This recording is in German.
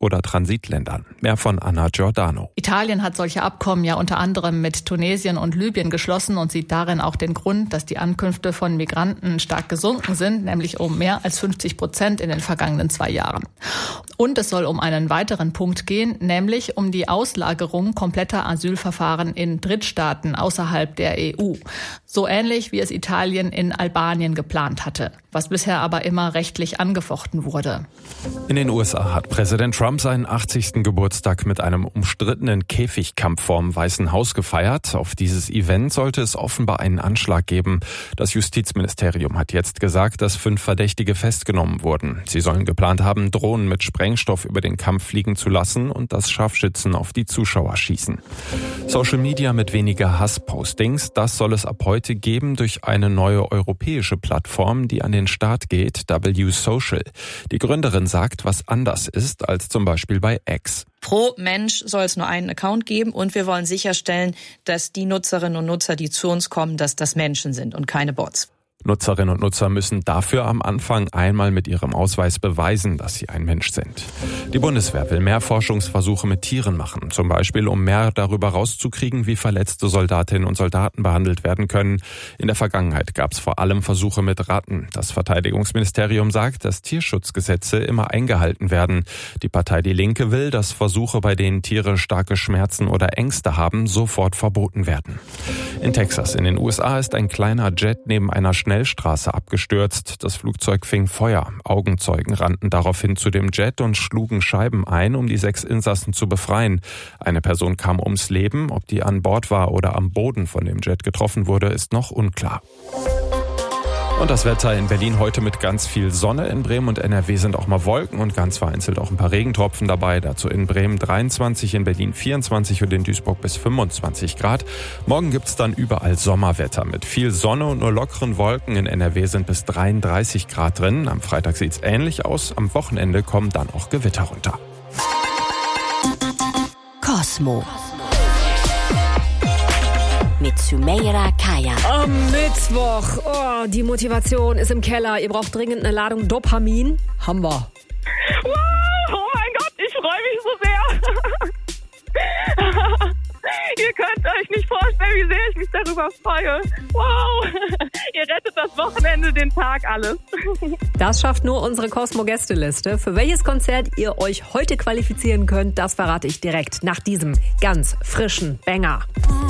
oder Transitländern. Mehr von Anna Giordano. Italien hat solche Abkommen ja unter anderem mit Tunesien und Libyen geschlossen und sieht darin auch den Grund, dass die Ankünfte von Migranten stark gesunken sind, nämlich um mehr als 50% in den vergangenen 2 Jahren. Und es soll um einen weiteren Punkt gehen, nämlich um die Auslagerung kompletter Asylverfahren in Drittstaaten außerhalb der EU. So ähnlich wie es Italien in Albanien geplant hatte, was bisher aber immer rechtlich angefochten wurde. In den USA hat Präsident Trump seinen 80. Geburtstag mit einem umstrittenen Käfigkampf vorm Weißen Haus gefeiert. Auf dieses Event sollte es offenbar einen Anschlag geben. Das Justizministerium hat jetzt gesagt, dass 5 Verdächtige festgenommen wurden. Sie sollen geplant haben, Drohnen mit Sprengstoff über den Kampf fliegen zu lassen und dass Scharfschützen auf die Zuschauer schießen. Social Media mit weniger Hasspostings, das soll es ab heute geben durch eine neue europäische Plattform, die an den Start geht, W-Social. Die Gründerin sagt, was anders ist als zum Beispiel bei X. Pro Mensch soll es nur einen Account geben und wir wollen sicherstellen, dass die Nutzerinnen und Nutzer, die zu uns kommen, dass das Menschen sind und keine Bots. Nutzerinnen und Nutzer müssen dafür am Anfang einmal mit ihrem Ausweis beweisen, dass sie ein Mensch sind. Die Bundeswehr will mehr Forschungsversuche mit Tieren machen, zum Beispiel um mehr darüber rauszukriegen, wie verletzte Soldatinnen und Soldaten behandelt werden können. In der Vergangenheit gab es vor allem Versuche mit Ratten. Das Verteidigungsministerium sagt, dass Tierschutzgesetze immer eingehalten werden. Die Partei Die Linke will, dass Versuche, bei denen Tiere starke Schmerzen oder Ängste haben, sofort verboten werden. In Texas in den USA ist ein kleiner Jet neben einer Schnellstraße abgestürzt. Das Flugzeug fing Feuer. Augenzeugen rannten daraufhin zu dem Jet und schlugen Scheiben ein, um die 6 Insassen zu befreien. Eine Person kam ums Leben. Ob die an Bord war oder am Boden von dem Jet getroffen wurde, ist noch unklar. Und das Wetter in Berlin heute mit ganz viel Sonne. In Bremen und NRW sind auch mal Wolken und ganz vereinzelt auch ein paar Regentropfen dabei. Dazu in Bremen 23, in Berlin 24 und in Duisburg bis 25 Grad. Morgen gibt's dann überall Sommerwetter mit viel Sonne und nur lockeren Wolken. In NRW sind bis 33 Grad drin. Am Freitag sieht's ähnlich aus. Am Wochenende kommen dann auch Gewitter runter. Cosmo mit Sumeira Kaya. Am Mittwoch. Oh, die Motivation ist im Keller. Ihr braucht dringend eine Ladung Dopamin. Haben wir. Wow, oh mein Gott, ich freue mich so sehr. Ihr könnt euch nicht vorstellen, wie sehr ich mich darüber freue. Wow, ihr rettet das Wochenende, den Tag, alles. Das schafft nur unsere Cosmo-Gästeliste. Für welches Konzert ihr euch heute qualifizieren könnt, das verrate ich direkt nach diesem ganz frischen Banger.